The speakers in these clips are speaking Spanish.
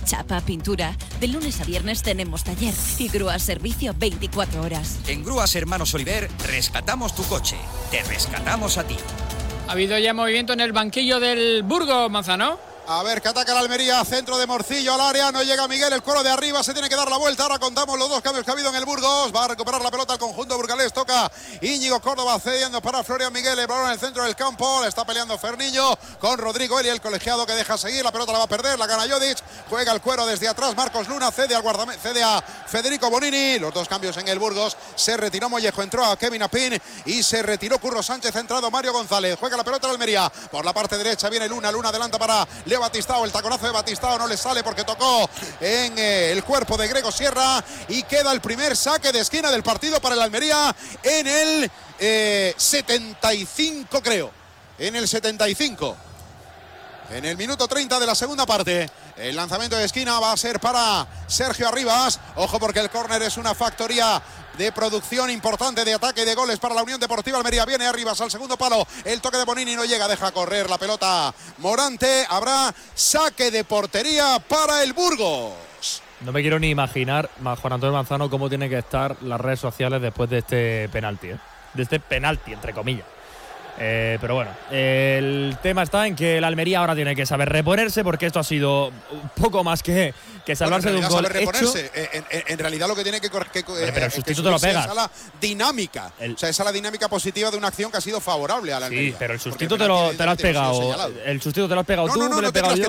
chapa, pintura. De lunes a viernes tenemos taller y grúa servicio 24 horas. En Grúas Hermanos Oliver rescatamos tu coche. Te rescatamos a ti. Ha habido ya movimiento en el banquillo del Burgos, Manzano. A ver, que ataca la Almería, centro de Morcillo al área, no llega Miguel, el cuero de arriba, se tiene que dar la vuelta, ahora contamos los dos cambios que ha habido en el Burgos, va a recuperar la pelota el conjunto burgalés, toca Íñigo Córdoba cediendo para Florian Miguel, el balón en el centro del campo, le está peleando Ferniño con Rodrigo Eli, el colegiado que deja seguir, la pelota la va a perder, la gana Jodic, juega el cuero desde atrás, Marcos Luna cede a Federico Bonini, los dos cambios en el Burgos, se retiró Mollejo, entró a Kevin Apin y se retiró Curro Sánchez, entrado Mario González, juega la pelota la Almería, por la parte derecha viene Luna adelanta para Leo Batistao, el taconazo de Batistao no le sale porque tocó en el cuerpo de Grego Sierra y queda el primer saque de esquina del partido para el Almería en el 75 creo, en el 75. En el minuto 30 de la segunda parte, el lanzamiento de esquina va a ser para Sergio Arribas. Ojo porque el córner es una factoría de producción importante de ataque y de goles para la Unión Deportiva Almería. Viene Arribas al segundo palo, el toque de Bonini no llega, deja correr la pelota Morante. Habrá saque de portería para el Burgos. No me quiero ni imaginar, Juan Antonio Manzano, cómo tienen que estar las redes sociales después de este penalti, de este penalti, entre comillas. Pero bueno, el tema está en que el Almería ahora tiene que saber reponerse, porque esto ha sido un poco más que salvarse de un gol hecho. En realidad lo que tiene que pero el sustituto te lo pegas. Esa la dinámica, esa es la dinámica positiva de una acción que ha sido favorable a la Almería. Sí, pero el sustituto te lo has pegado. El sustituto te lo has pegado tú, me lo he pegado yo.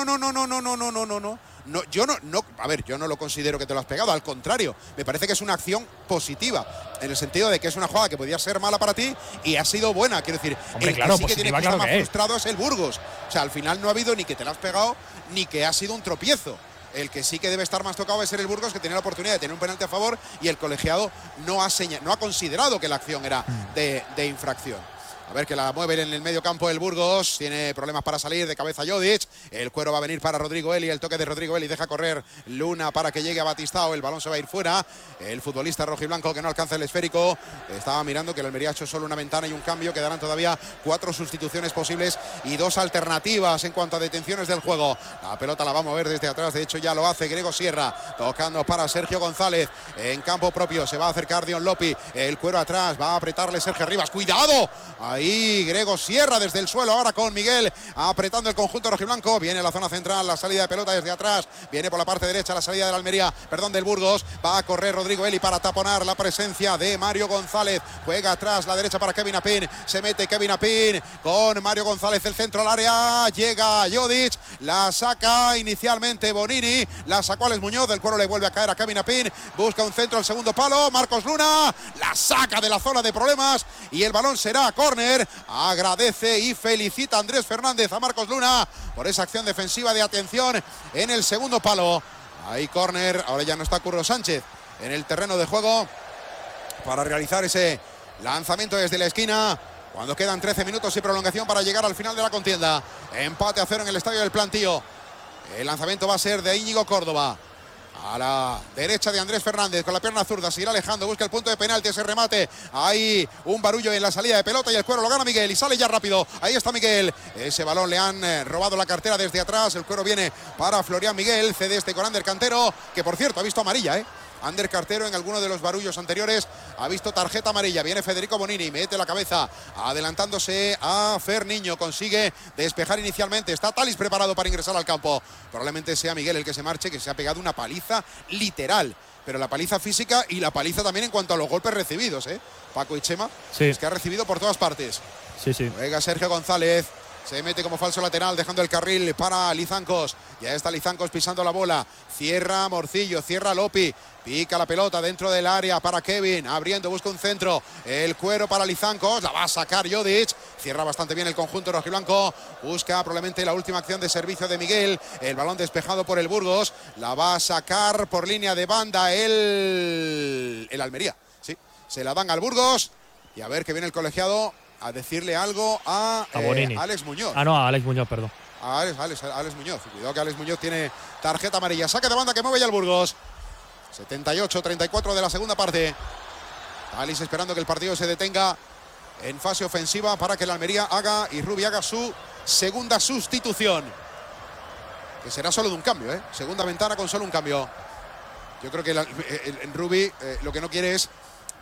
No, yo no, a ver, yo no lo considero que te lo has pegado, al contrario, me parece que es una acción positiva, en el sentido de que es una jugada que podía ser mala para ti y ha sido buena, quiero decir, hombre, el claro, que sí que tiene que claro estar que más frustrado es el Burgos, o sea, al final no ha habido ni que te lo has pegado, ni que ha sido un tropiezo. El que sí que debe estar más tocado es ser el Burgos, que tiene la oportunidad de tener un penalti a favor y el colegiado no ha considerado que la acción era de infracción. A ver que la mueve en el medio campo el Burgos. Tiene problemas para salir de cabeza Jodic. El cuero va a venir para Rodrigo Eli. El toque de Rodrigo Eli deja correr Luna para que llegue a Batistao. El balón se va a ir fuera. El futbolista rojiblanco que no alcanza el esférico. Estaba mirando que el Almería ha hecho solo una ventana y un cambio. Quedarán todavía 4 sustituciones posibles y 2 alternativas en cuanto a detenciones del juego. La pelota la va a mover desde atrás. De hecho ya lo hace Grego Sierra. Tocando para Sergio González. En campo propio se va a acercar Dion Lopi. El cuero atrás. Va a apretarle Sergio Rivas. ¡Cuidado! Ahí Grego Sierra desde el suelo ahora con Miguel apretando el conjunto rojiblanco. Viene la zona central, la salida de pelota desde atrás. Viene por la parte derecha la salida de la Almería, del Burgos. Va a correr Rodrigo Eli para taponar la presencia de Mario González. Juega atrás la derecha para Kevin Apin. Se mete Kevin Apin con Mario González, el centro al área. Llega Jodic, la saca inicialmente Bonini. La sacó Alex Muñoz, del cuero le vuelve a caer a Kevin Apin. Busca un centro al segundo palo. Marcos Luna la saca de la zona de problemas y el balón será córner. Agradece y felicita a Andrés Fernández a Marcos Luna por esa acción defensiva de atención en el segundo palo. Ahí córner, ahora ya no está Curro Sánchez en el terreno de juego para realizar ese lanzamiento desde la esquina. Cuando quedan 13 minutos y prolongación para llegar al final de la contienda. Empate a 0 en el estadio del Plantío. El lanzamiento va a ser de Íñigo Córdoba. A la derecha de Andrés Fernández con la pierna zurda, seguirá alejando, busca el punto de penalti, ese remate, hay un barullo en la salida de pelota y el cuero lo gana Miguel y sale ya rápido, ahí está Miguel, ese balón le han robado la cartera desde atrás, el cuero viene para Florian Miguel, cede este con Ander Cantero, que por cierto ha visto amarilla, Ander Cartero en alguno de los barullos anteriores ha visto tarjeta amarilla. Viene Federico Bonini, mete la cabeza adelantándose a Ferniño, consigue despejar inicialmente. Está Talis preparado para ingresar al campo. Probablemente sea Miguel el que se marche, que se ha pegado una paliza literal, pero la paliza física y la paliza también en cuanto a los golpes recibidos, Paco y Chema, sí. Es que ha recibido por todas partes. Sí. Juega Sergio González. Se mete como falso lateral, dejando el carril para Lizancos. Ya está Lizancos pisando la bola. Cierra Morcillo, cierra Lopi. Pica la pelota dentro del área para Kevin. Abriendo, busca un centro. El cuero para Lizancos. La va a sacar Jodic. Cierra bastante bien el conjunto rojiblanco. Busca probablemente la última acción de servicio de Miguel. El balón despejado por el Burgos. La va a sacar por línea de banda el Almería. Sí, se la dan al Burgos. Y a ver que viene el colegiado a decirle algo a Alex Muñoz. No, a Alex Muñoz, perdón. A Alex Muñoz. Cuidado que Alex Muñoz tiene tarjeta amarilla. Saque de banda que mueve ya el Burgos. 78-34 de la segunda parte. Alice esperando que el partido se detenga en fase ofensiva para que el Almería haga y Rubi haga su segunda sustitución. que será solo de un cambio, ¿eh? Segunda ventana con solo un cambio. Yo creo que en Rubí lo que no quiere es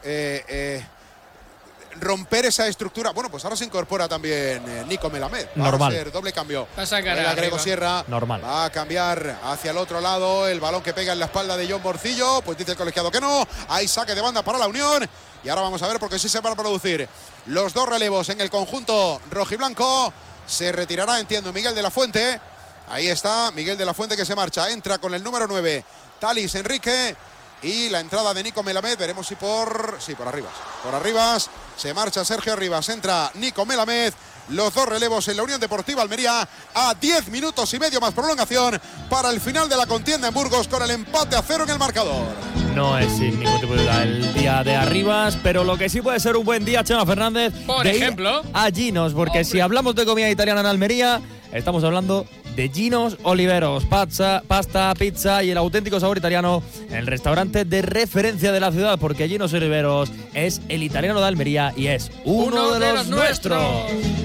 romper esa estructura. Bueno, pues ahora se incorpora también Nico Melamed. Normal. Va a ser doble cambio. Va a sacar a Grego Sierra. Normal. Va a cambiar hacia el otro lado. El balón que pega en la espalda de John Morcillo. Pues dice el colegiado que no. Hay saque de banda para la Unión. Y ahora vamos a ver porque sí se van a producir los dos relevos en el conjunto rojiblanco. Se retirará, entiendo, Miguel de la Fuente. Ahí está Miguel de la Fuente que se marcha. Entra con el número 9, Talis Enrique. Y la entrada de Nico Melamed, veremos si por Arribas. Por Arribas se marcha Sergio Arribas, entra Nico Melamed. Los dos relevos en la Unión Deportiva Almería a 10 minutos y medio más prolongación para el final de la contienda en Burgos con el empate a 0 en el marcador. No es sin ningún tipo de duda el día de Arribas, pero lo que sí puede ser un buen día, Chema Fernández, por de ejemplo, ir a Ginos, porque hombre, si hablamos de comida italiana en Almería, estamos hablando de Ginos Oliveros, pasta, pizza y el auténtico sabor italiano en el restaurante de referencia de la ciudad, porque Ginos Oliveros es el italiano de Almería y es uno de los nuestros.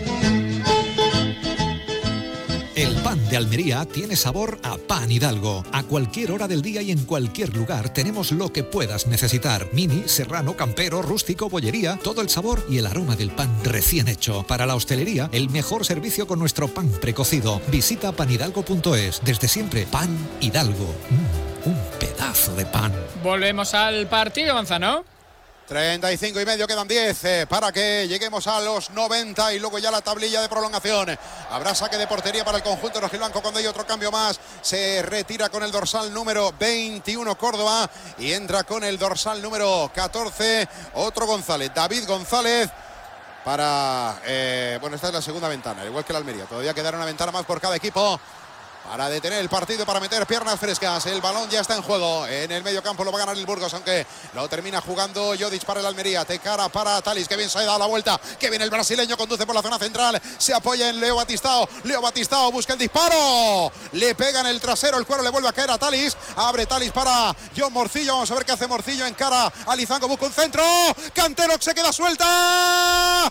El pan de Almería tiene sabor a pan Hidalgo. A cualquier hora del día y en cualquier lugar tenemos lo que puedas necesitar. Mini, serrano, campero, rústico, bollería, todo el sabor y el aroma del pan recién hecho. Para la hostelería, el mejor servicio con nuestro pan precocido. Visita panhidalgo.es. Desde siempre, Pan Hidalgo. Un pedazo de pan. Volvemos al partido, Manzano. 35 y medio, quedan 10 para que lleguemos a los 90 y luego ya la tablilla de prolongación. Habrá saque de portería para el conjunto rojiblanco cuando hay otro cambio más. Se retira con el dorsal número 21 Córdoba y entra con el dorsal número 14 otro González, David González. Para, esta es la segunda ventana, igual que la Almería. Todavía quedará una ventana más por cada equipo para detener el partido, para meter piernas frescas. El balón ya está en juego. En el medio campo lo va a ganar el Burgos, aunque lo termina jugando Jodic para el Almería. Tecara para Talis, que bien se ha dado la vuelta. Que viene el brasileño, conduce por la zona central. Se apoya en Leo Batistao. Leo Batistao busca el disparo. Le pega en el trasero, el cuero le vuelve a caer a Talis. Abre Talis para John Morcillo. Vamos a ver qué hace Morcillo. Encara a Lizango, busca un centro. Cantero se queda suelta.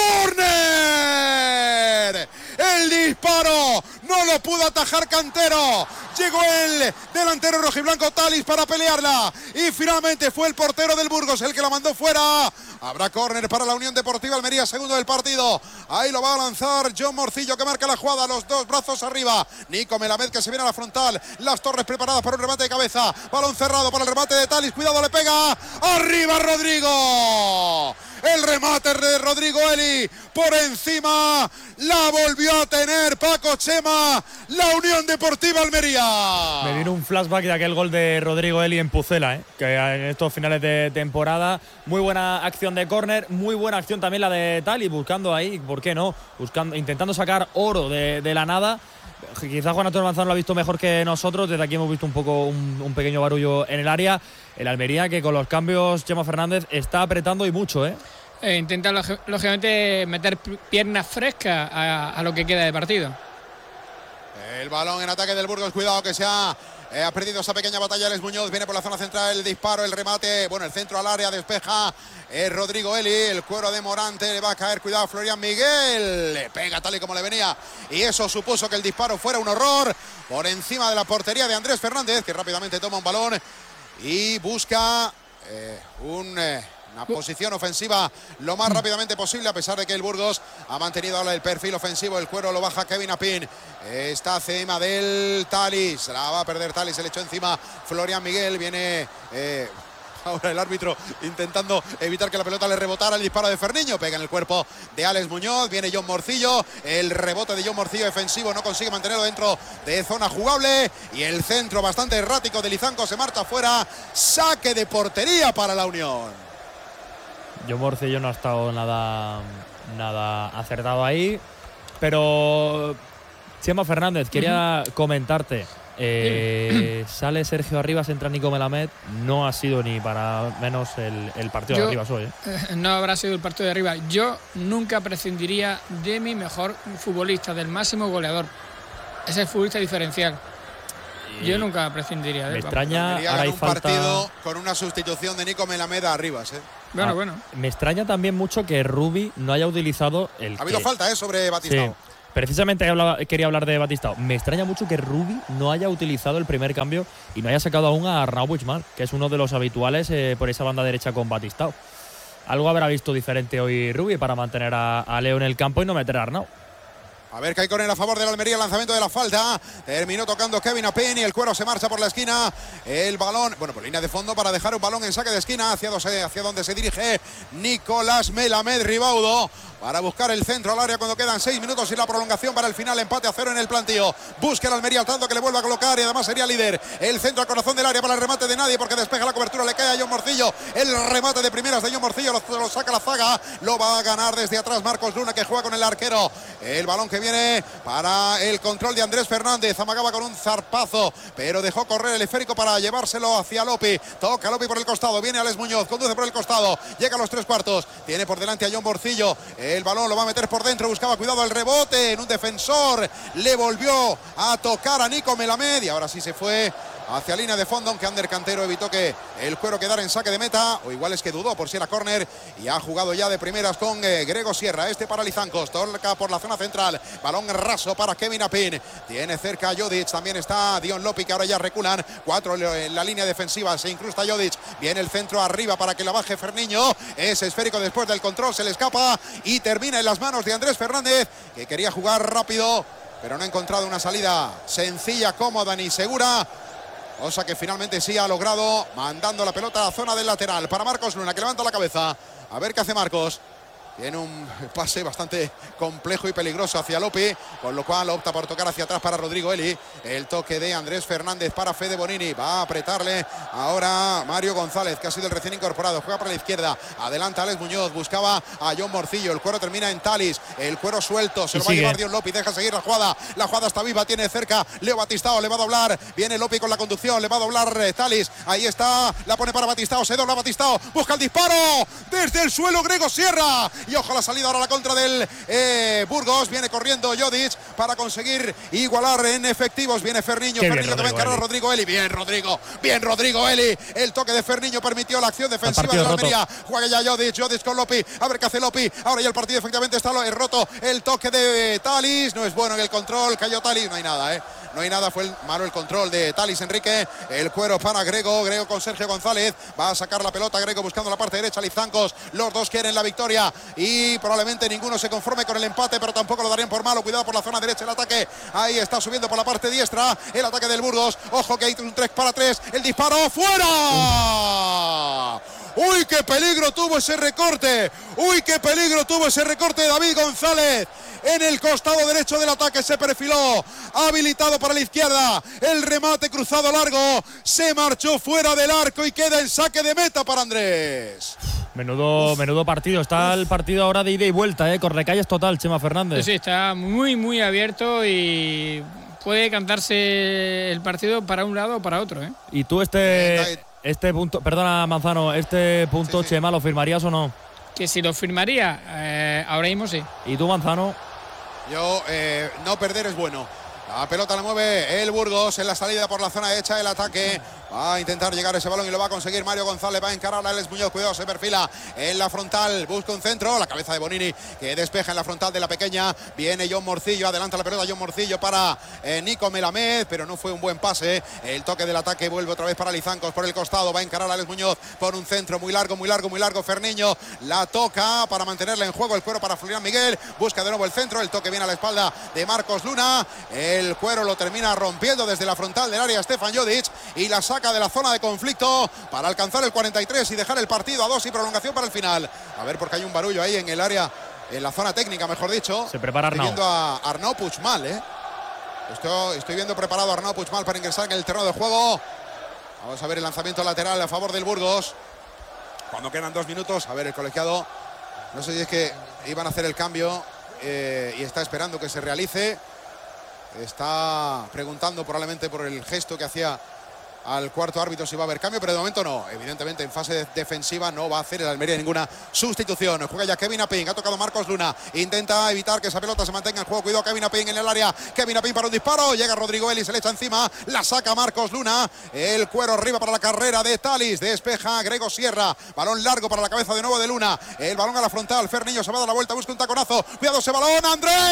¡Córner! El disparo no lo pudo atajar Cantero. Llegó el delantero rojiblanco Talis para pelearla y finalmente fue el portero del Burgos el que la mandó fuera. Habrá córner para la Unión Deportiva Almería, segundo del partido. Ahí lo va a lanzar John Morcillo, que marca la jugada, los dos brazos arriba. Nico Melamed, que se viene a la frontal. Las Torres preparadas para un remate de cabeza. Balón cerrado para el remate de Talis. Cuidado, le pega. ¡Arriba Rodrigo! El remate de Rodrigo Eli por encima. La volvió a tener Paco Chema, la Unión Deportiva Almería. Me vino un flashback de aquel gol de Rodrigo Eli en Pucela, que en estos finales de temporada. Muy buena acción de córner, muy buena acción también la de Tali, buscando ahí, ¿por qué no? Intentando sacar oro de la nada. Quizás Juan Antonio Manzano lo ha visto mejor que nosotros. Desde aquí hemos visto un poco un pequeño barullo en el área. El Almería, que con los cambios, Chema Fernández está apretando y mucho, Intenta lógicamente meter piernas frescas a lo que queda de partido. El balón en ataque del Burgos, cuidado que se ha perdido esa pequeña batalla. Alex Muñoz viene por la zona central, el disparo, el remate, el centro al área, despeja Rodrigo Eli, el cuero de Morante, le va a caer, cuidado Florian Miguel, le pega tal y como le venía y eso supuso que el disparo fuera un horror por encima de la portería de Andrés Fernández, que rápidamente toma un balón y busca una posición ofensiva lo más rápidamente posible, a pesar de que el Burgos ha mantenido ahora el perfil ofensivo. El cuero lo baja Kevin Apin, está encima del Talis, la va a perder Talis, se le echó encima Florian Miguel, viene ahora el árbitro intentando evitar que la pelota le rebotara. El disparo de Ferniño pega en el cuerpo de Alex Muñoz, viene John Morcillo, el rebote de John Morcillo defensivo, no consigue mantenerlo dentro de zona jugable y el centro bastante errático de Lizanco se marcha fuera. Saque de portería para la Unión. John Morcillo no ha estado nada acertado ahí, pero Chema Fernández, quería comentarte. Sale Sergio Arribas, entra Nico Melamed. No ha sido ni para menos el partido de Arribas hoy. No habrá sido el partido de Arribas. Yo nunca prescindiría de mi mejor futbolista, del máximo goleador. Es el futbolista diferencial. Yo nunca prescindiría de él. Me extraña, ahora hay falta. Partido con una sustitución de Nico Melamed a Arribas. Bueno. Me extraña también mucho que Rubí no haya utilizado el. Ha habido falta sobre Batistao. Sí, Precisamente quería hablar de Batistao. Me extraña mucho que Rubi no haya utilizado el primer cambio y no haya sacado aún a Arnau Puigmal, que es uno de los habituales por esa banda derecha con Batistao. Algo habrá visto diferente hoy Rubi para mantener a Leo en el campo y no meter a Arnau. A ver que hay córner a favor del Almería, lanzamiento de la falta. Terminó tocando Kevin Apin y el Cuero se marcha por la esquina. El balón, bueno, por línea de fondo para dejar un balón en saque de esquina hacia donde se dirige Nicolás Melamed Ribaudo para buscar el centro al área cuando quedan 6 minutos y la prolongación para el final. Empate a 0 en el plantío. Busca el Almería al tanto que le vuelve a colocar y además sería líder. El centro al corazón del área para el remate de nadie porque despeja la cobertura, le cae a John Morcillo. El remate de primeras de John Morcillo lo saca la zaga. Lo va a ganar desde atrás Marcos Luna, que juega con el arquero. El balón que viene para el control de Andrés Fernández. Amagaba con un zarpazo, pero dejó correr el esférico para llevárselo hacia Lopi. Toca Lopi por el costado, viene Alex Muñoz, conduce por el costado, llega a los 3/4. Tiene por delante a John Morcillo. El balón lo va a meter por dentro, buscaba cuidado el rebote en un defensor. Le volvió a tocar a Nico Melamed y ahora sí se fue hacia línea de fondo, aunque Ander Cantero evitó que el Cuero quedara en saque de meta, o igual es que dudó por si era córner, y ha jugado ya de primeras con Grego Sierra. Este para Lizancos, toca por la zona central, balón raso para Kevin Apin, tiene cerca a Jodic, también está Dion Lopi, que ahora ya reculan, 4 en la línea defensiva, se incrusta Jodic, viene el centro arriba para que la baje Ferniño, es esférico después del control, se le escapa y termina en las manos de Andrés Fernández, que quería jugar rápido, pero no ha encontrado una salida sencilla, cómoda ni segura. Cosa que finalmente sí ha logrado, mandando la pelota a la zona del lateral para Marcos Luna, que levanta la cabeza. A ver qué hace Marcos. Tiene un pase bastante complejo y peligroso hacia Lopi, con lo cual opta por tocar hacia atrás para Rodrigo Eli. El toque de Andrés Fernández para Fede Bonini. Va a apretarle ahora Mario González, que ha sido el recién incorporado. Juega para la izquierda. Adelanta Alex Muñoz. Buscaba a John Morcillo. El Cuero termina en Talis. El Cuero suelto. Se lo va a llevar Dion Lopi. Deja seguir la jugada. La jugada está viva. Tiene cerca Leo Batistao. Le va a doblar. Viene Lopi con la conducción. Le va a doblar Talis. Ahí está. La pone para Batistao. Se dobla Batistao. Busca el disparo. Desde el suelo Grego Sierra. Y ojo la salida ahora a la contra del Burgos. Viene corriendo Jodic para conseguir igualar en efectivos. Viene Ferniño. Ferniño que va a encarar a Rodrigo Eli. Bien Rodrigo. Bien Rodrigo Eli. El toque de Ferniño permitió la acción defensiva de la Almería. Juega ya Jodic. Jodic con Lopi. A ver qué hace Lopi. Ahora ya el partido efectivamente está roto. El toque de Talis. No es bueno en el control. Cayó Talis. No hay nada, No hay nada, fue malo el control de Talis Enrique. El Cuero para Grego. Grego con Sergio González. Va a sacar la pelota Grego buscando la parte derecha. Lizancos. Los dos quieren la victoria. Y probablemente ninguno se conforme con el empate, pero tampoco lo darían por malo. Cuidado por la zona derecha el ataque. Ahí está subiendo por la parte diestra. El ataque del Burgos. Ojo que hay un 3-3. El disparo. ¡Fuera! ¡Uy, qué peligro tuvo ese recorte! ¡Uy, qué peligro tuvo ese recorte de David González! En el costado derecho del ataque se perfiló, habilitado para la izquierda, el remate cruzado largo, se marchó fuera del arco y queda en saque de meta para Andrés. Menudo partido, está el partido ahora de ida y vuelta, con recalles total, Chema Fernández. Sí, está muy abierto y puede cantarse el partido para un lado o para otro, Y tú este punto, perdona Manzano, este punto, sí. Chema, ¿lo firmarías o no? Que si lo firmaría, ahora mismo sí. ¿Y tú, Manzano? Yo, no perder es bueno. La pelota la mueve el Burgos en la salida por la zona derecha del ataque. Va a intentar llegar ese balón y lo va a conseguir Mario González. Va a encarar a Alex Muñoz. Cuidado, se perfila en la frontal. Busca un centro. La cabeza de Bonini que despeja en la frontal de la pequeña. Viene John Morcillo. Adelanta la pelota John Morcillo para Nico Melamed. Pero no fue un buen pase. El toque del ataque vuelve otra vez para Lizancos por el costado. Va a encarar a Alex Muñoz por un centro muy largo. Ferniño la toca para mantenerla en juego. El Cuero para Florian Miguel. Busca de nuevo el centro. El toque viene a la espalda de Marcos Luna. El Cuero lo termina rompiendo desde la frontal del área Stefan Jodic. Y la saca de la zona de conflicto para alcanzar el 43 y dejar el partido a 2 y prolongación para el final. A ver, porque hay un barullo ahí en el área, en la zona técnica, mejor dicho. Se prepara Arnau. Estoy viendo a Arnau Puigmal, Estoy viendo preparado a Arnau Puigmal para ingresar en el terreno de juego. Vamos a ver el lanzamiento lateral a favor del Burgos. Cuando quedan 2 minutos, a ver el colegiado. No sé si es que iban a hacer el cambio y está esperando que se realice. Está preguntando probablemente por el gesto que hacía al cuarto árbitro si va a haber cambio, pero de momento no. Evidentemente en fase defensiva no va a hacer el Almería ninguna sustitución. Juega ya Kevin Apin, ha tocado Marcos Luna, intenta evitar que esa pelota se mantenga en juego. Cuidado Kevin Apin en el área, Kevin Apin para un disparo, llega Rodrigo Eli, se le echa encima, la saca Marcos Luna, el cuero arriba para la carrera de Talis, despeja Grego Sierra, balón largo para la cabeza de nuevo de Luna, el balón a la frontal, Ferniño se va a dar la vuelta, busca un taconazo, cuidado ese balón,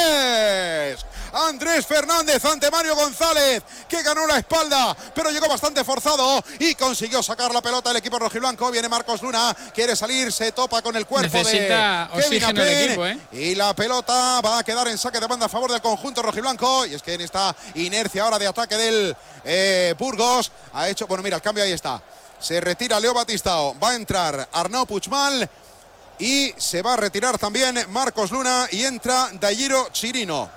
Andrés Fernández ante Mario González, que ganó la espalda, pero llegó bastante forzado y consiguió sacar la pelota el equipo rojiblanco. Viene Marcos Luna, quiere salir, se topa con el cuerpo necesita de Kevin oxígeno Apin, el equipo, y la pelota va a quedar en saque de banda a favor del conjunto rojiblanco. Y es que en esta inercia ahora de ataque del Burgos ha hecho, bueno, mira, el cambio ahí está, se retira Leo Batistao, va a entrar Arnau Puigmal y se va a retirar también Marcos Luna y entra Dairo Chirino.